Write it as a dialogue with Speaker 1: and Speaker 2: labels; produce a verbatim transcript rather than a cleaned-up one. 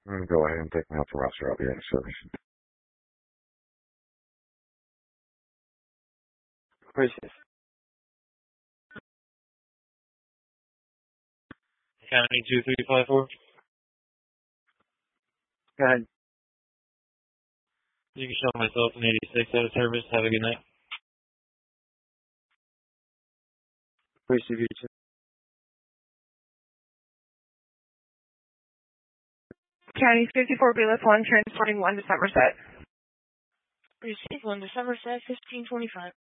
Speaker 1: I'm going to go ahead and take my health roster. I'll be in service.
Speaker 2: Appreciate it.
Speaker 3: County two three five four.
Speaker 2: Go ahead.
Speaker 3: You can show myself an eighty-six out of service. Have a good night.
Speaker 2: Appreciate you.
Speaker 4: County fifty-four B L F one, transporting one to Somerset.
Speaker 5: Receive one to Somerset, fifteen twenty-five.